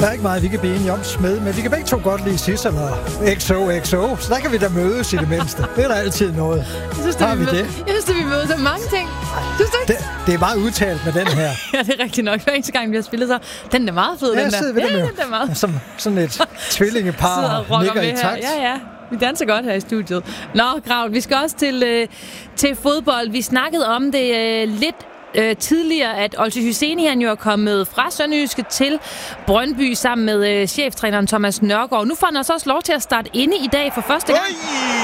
Der er ikke meget, vi kan blive enige om Smed, men vi kan begge to godt lide Sissel og XOXO, så der kan vi da mødes i det mindste. Det er der altid noget. Jeg synes, Har vi det? Jeg synes, vi mødes af mange ting. Synes du ikke? Det er meget udtalt med den her. Ja, det er rigtigt nok. Hver eneste gang, vi har spillet, så den er meget fed, Ja, den der. sidder vi der med. Den er meget. Som sådan et tvillingepar nikker i takt. Ja. Vi danser godt her i studiet. Nå, Grav, vi skal også til fodbold. Vi snakkede om det lidt tidligere, at Olty Hyseni han jo er kommet fra Sønderjyske til Brøndby sammen med cheftræneren Thomas Nørgaard. Nu får han altså også lov til at starte inde i dag for første gang.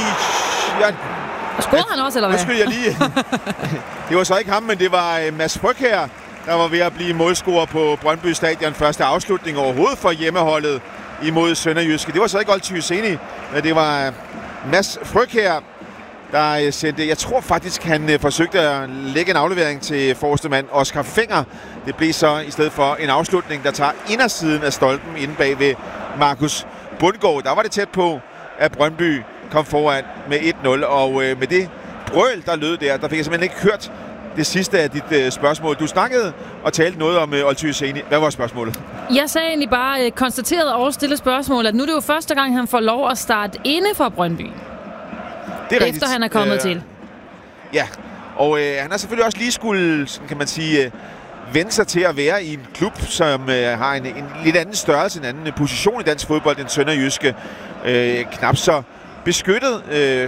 Scorede han også, eller hvad? Undskyld, jeg lige. Det var så ikke ham, men det var Mads Frøkjær, der var ved at blive målscorer på Brøndby Stadion. Første afslutning overhovedet for hjemmeholdet imod Sønderjyske. Det var så ikke Olty Hyseni, men det var Mads Frøkjær, der sendte, jeg tror faktisk, han forsøgte at lægge en aflevering til forreste mand Oscar Fenger. Det blev så i stedet for en afslutning, der tager indersiden af stolpen inde bag ved Markus Bundgaard. Der var det tæt på, at Brøndby kom foran med 1-0, og med det brøl, der lød der fik jeg simpelthen ikke hørt det sidste af dit spørgsmål. Du snakkede og talte noget om Olty Hyseni. Hvad var spørgsmålet? Jeg sagde egentlig bare konstateret og stille spørgsmål, at nu er det jo første gang, han får lov at starte inde for Brøndby. Det er rigtigt. Efter han er kommet til. Ja, og han har selvfølgelig også lige skulle, sådan kan man sige, vende sig til at være i en klub, som har en lidt anden størrelse, en anden position i dansk fodbold end Sønderjyske. Knap så beskyttet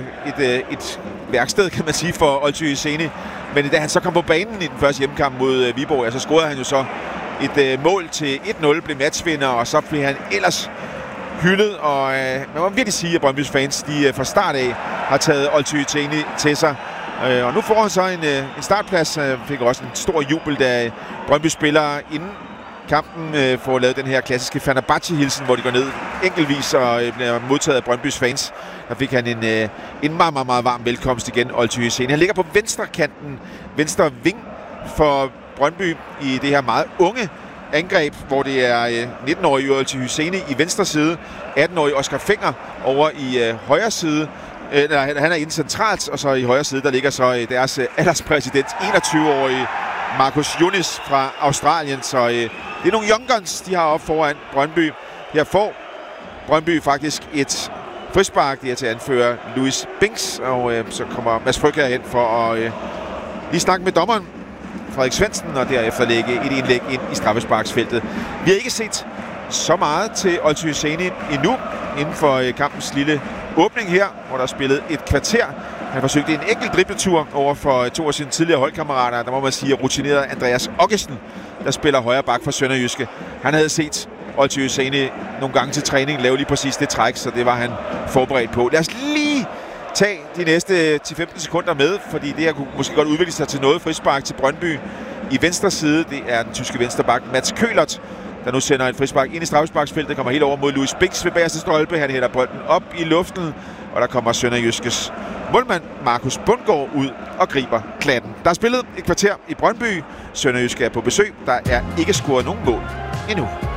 et værksted, kan man sige, for Olty Hyseni. Men da han så kom på banen i den første hjemmekamp mod Viborg, så scorede han jo så et mål til 1-0, blev matchvinder, og så blev han ellers hyldet, og man må virkelig sige, at Brøndbys fans, de fra start af har taget Olty Hyseni til sig. Og nu får han så en startplads. Han fik også en stor jubel, da Brøndbys spillere inden kampen får lavet den her klassiske Fenerbahce-hilsen, hvor de går ned enkeltvis og bliver modtaget af Brøndbys fans. Der fik han en meget, meget, meget varm velkomst igen, Olty Hyseni. Han ligger på venstre kanten, venstre ving for Brøndby i det her meget unge angreb, hvor det er 19-årige Olty Hyseni i venstre side, 18-årige Oscar Fenger over i højre side. Han er inde centralt, og så i højre side, der ligger så deres alderspræsident, 21-årige Marcus Younis fra Australien. Så det er nogle young guns, de har op foran Brøndby. Her får Brøndby faktisk et frispark, det er til at anføre Louis Binks, og så kommer Mads Frøkjær hen for at lige snakke med dommeren, Frederik Svendsen, og derefter lægge et indlæg ind i straffesparksfeltet. Vi har ikke set så meget til Olty Hyseni endnu inden for kampens lille åbning her, hvor der er spillet et kvarter. Han forsøgte en enkelt dribletur over for to af sine tidligere holdkammerater. Der må man sige rutineret Andreas Oggesen, der spiller højre bak for Sønderjyske. Han havde set Olty Hyseni nogle gange til træning lave lige præcis det træk, så det var han forberedt på. Lad os lige tage de næste 10-15 sekunder med, fordi det her kunne måske godt udvikle sig til noget frispark til Brøndby. I venstre side, det er den tyske vensterbak Mats Køhlert, der nu sender et frispark ind i straffesparksfeltet, kommer helt over mod Louis Binks ved bagerste stolpe. Han hætter bolden op i luften, og der kommer Sønderjyskes målmand Markus Bundgaard ud og griber klatten. Der er spillet et kvarter i Brøndby. Sønderjyske er på besøg. Der er ikke scoret nogen mål endnu.